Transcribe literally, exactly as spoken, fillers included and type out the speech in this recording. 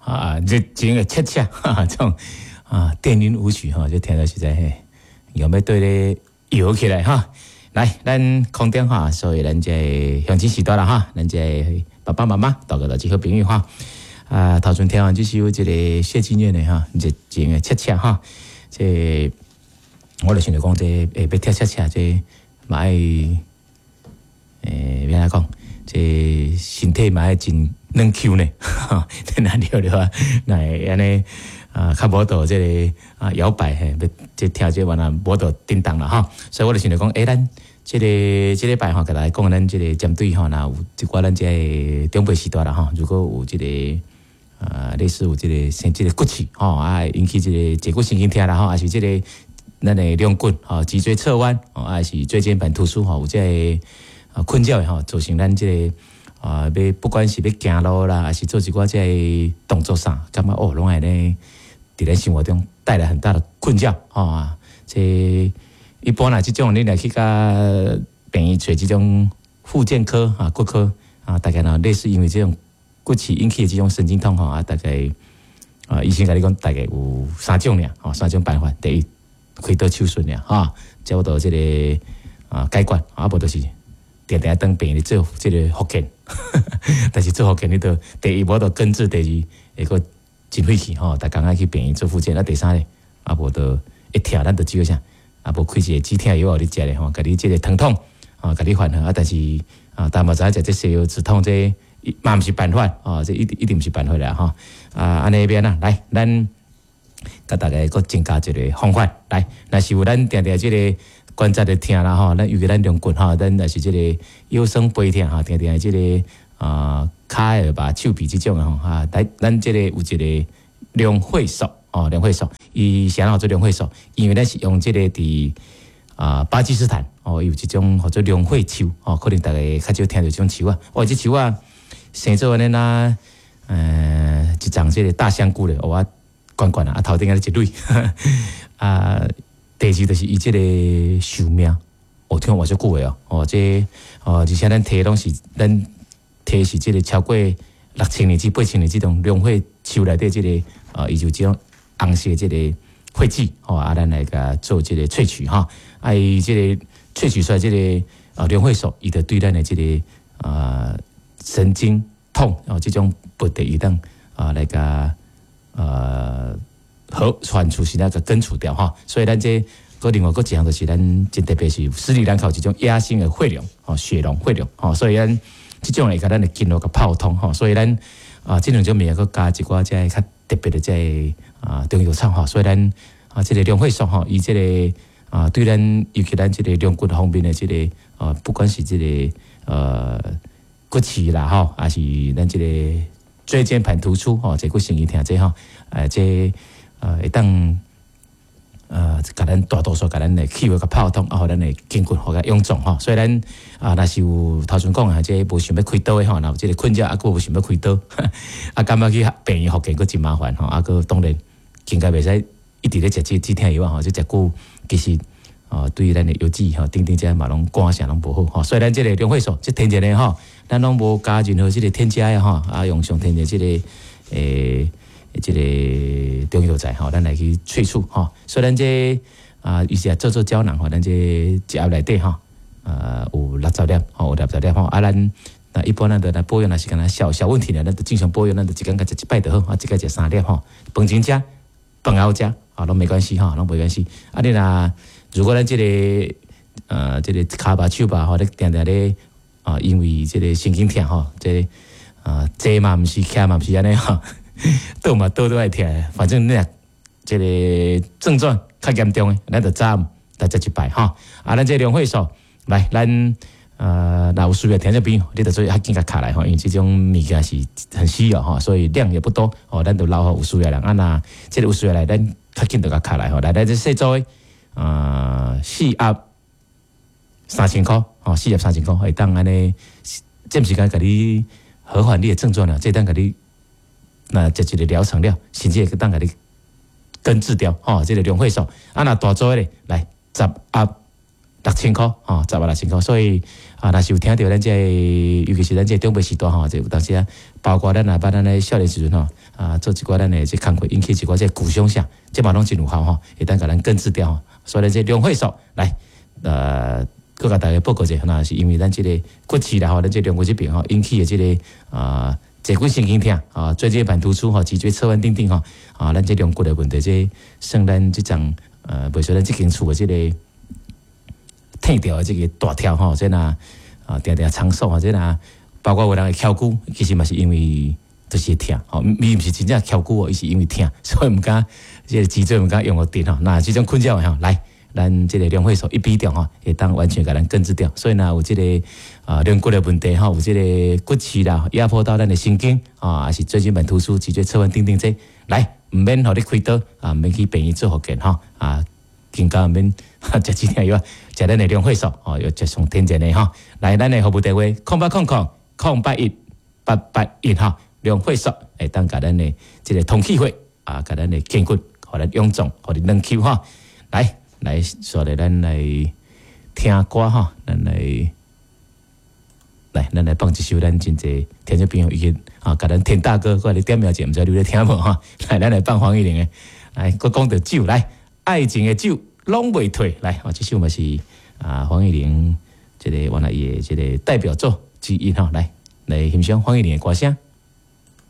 啊，热情的切切哈，这种啊电音舞曲哈，就听到实在嘿，有没有对咧摇起来哈？来，咱空电话，所以咱这乡亲时代啦哈，咱这爸爸妈妈，大家都是好朋友哈。啊，头先听完就是有这个谢金燕的哈，热情的切切哈，这我就想着讲这诶，要跳切切这嘛爱诶，要安怎讲？这身体嘛爱真软 Q 呢，哈，那了了，那安尼啊，较无到这个啊摇摆嘿，要这跳这完啊无到叮当了哈，所以我就想着讲，诶，咱这个这礼拜吼，甲大家讲咱这个针对吼，那有一寡咱这个中辈时代啦哈，如果有这个啊类似有这个像这个骨刺吼，啊引起这个坐骨神经痛啦吼，还是这个咱的两骨吼脊椎侧弯，哦，还是椎间盘突出吼，有这个啊困扰的吼，造成咱这个啊要不管是要行路啦，还是做一寡这个动作上，感觉哦，拢会呢伫咱生活中带来很大的困扰吼啊，这。一般啦，这种你来去甲病院找这种复健科啊、骨科啊，大概呢类似因为这种骨刺引起的这种神经痛吼啊，大概啊医生甲你讲大概有三种俩，吼三种办法。第一，开刀手术俩，哈，照到这个啊解决，啊无就是定定当病院做这个复健，但是做复健你都第一无到根治，第二会个真费气吼，逐工爱去病院做复健，啊第三咧，啊无到一跳咱就只有啥。啊，无开一个止痛药互你食咧吼，甲你即个疼痛啊，甲你缓和啊，但是啊，但嘛知影食这西药止痛这嘛毋是办法啊，这一定一定毋是办法啦吼啊，安尼边啊，来，咱甲大家搁增加一个方法，来，若是有咱定定即个关节的痛啦吼，咱尤其咱两骨吼，咱若是即个腰酸背痛吼，定定即个啊骹下巴、手臂即种吼啊，来，咱即个有一个量会术。哦，量会术，伊啥叫做量会术？因为咱是用这个伫啊巴基斯坦哦，有一种叫做量会树哦，可能大家较少听到这种树啊。哦，这树啊，生做安尼啦，呃，一丛这个大香菇咧，哦啊，罐罐啊，啊头顶啊一蕊，啊，第二就是伊这个寿命，哦，听偌少久诶哦，哦这哦，而且咱摕拢是咱摕是这个超过六千年至八千年这种量会树内底这个啊，伊就这种。红色这个废剂，吼啊，咱来甲做这个萃取哈，啊，伊这个萃取出来这个啊量会素，伊就对咱的这个啊神经痛哦这种不得伊当啊来甲呃和传出是那个根除掉哈，所以咱这个另外个一项就是咱真特别是斯里兰卡这种压性的血量哦血溶血量哦，所以咱这种会甲咱的经络个泡通哈，所以咱啊这两种物个加一寡这较特别的这啊中药草哈，所以咱啊这个量会素哈，伊这个啊对咱尤其咱这个两骨方面的这个啊，不管是这个呃骨刺啦哈，还是咱这个椎间盘突出哈，这骨神经痛这哈，呃这呃会当呃甲咱大多数甲咱的气血个泡通，啊，互咱的筋骨互个臃肿哈，所以咱啊若是有头先讲啊，这无想要开刀的吼，若有这个困扰啊，佫无想要开刀，啊，感觉去病院复健佫真麻烦吼，啊，佫当然更加袂使一直咧食这止痛药啊吼，这食久其实啊对咱的腰肌吼，等等这嘛拢肝啥拢无好吼，所以咱这个量会素，这天然的吼，咱拢无加任何这个添加的吼，啊，用上天然这个诶。这个中药材吼，咱来去萃取吼。所以咱这啊，伊是做做胶囊吼，咱这一盒内底吼，呃，有六十粒吼，有六十粒吼。啊，咱那一般咱的来保养，若是干那小小问题呢，咱就正常保养，咱就一天甲食一摆就好，啊，一天食三粒吼。饭前食，饭后食，啊，拢没关系吼，拢没关系。啊，你若如果咱这个呃，这个骹巴手吧吼，你定定咧啊，因为这个神经痛吼，这个、啊，坐嘛毋是，徛嘛毋是安尼吼。倒嘛倒都爱痛，反正你若这个症状较严重的，咱就早来食一摆吼。啊，咱这量会素，来，咱呃，若有需要听这边，你就做较紧甲卡来吼，因为这种物件是很稀有吼，所以量也不多哦，咱就留互有需要人。啊，若这个有需要来，咱较紧就甲卡来吼。来，咱这细组的啊，四盒三千块，吼，四盒三千块，会当安尼，这毋是讲甲你和缓你的症状啦，这当甲你。那这一个疗程了，甚至会当甲你根治掉吼，这个量会素。啊，那大组的咧，来十盒六千块吼，十万六千块，所以啊，若是有听到咱这，尤其是咱这中北时代吼，就有当时啊，包括咱也捌咱咧少年时阵吼，啊，做一寡咱的这工课，引起一寡这鼓响声，这嘛拢真有效吼，会当甲咱根治掉吼。所以咱这两会所来，呃，佮甲大家报告者，那是因为咱这个骨刺啦吼，咱这两会这边吼引起的这个啊，坐骨神经痛啊，椎间盘突出吼，脊椎侧弯等等吼，啊，咱这两骨的问题，这算咱这种呃，袂说咱这间厝的这个。退掉的这个大条吼，这呐啊，定定长寿啊，这呐，包括有人会翘骨，其实嘛是因为就是痛吼，伊毋是真正翘骨哦，伊是因为痛，所以毋敢这个脊椎毋敢用个电吼。那这种困扰吼，来，咱这个两会所一比掉吼，会当完全甲咱根治掉。所以呢，有这个啊软骨的问题吼，有这个骨刺啦，压迫到咱的神经啊，还是椎间盘突出、脊椎侧弯等等这，来毋免互你开刀啊，毋免去病院做复健吼啊。更加免食几天药，食咱的两会素哦，要食上天然的吼。来，咱的服务电话：空八空空空八一八八一哈，两会素会当甲咱的这个通气血啊，甲咱的筋骨，互咱臃肿，互咱软 Q 哈。来来，说来咱来听歌哈，咱来来，咱来放一首咱真济听众朋友已经啊，甲咱田大哥过来点名者，毋知你咧听无哈？来，咱来放黄义玲的，来，佮讲到酒来。爱情的酒拢未退，来，哦，这首嘛是啊黄义玲这个原来伊的这个代表作之一哈，来来欣赏黄义玲的歌声。